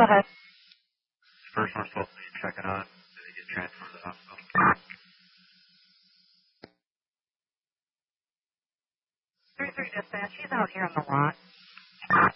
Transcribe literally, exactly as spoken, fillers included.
Go ahead. First one supposed to be checking on. Did he get transferred to the hospital? three three dispatch. She's out here on the lot.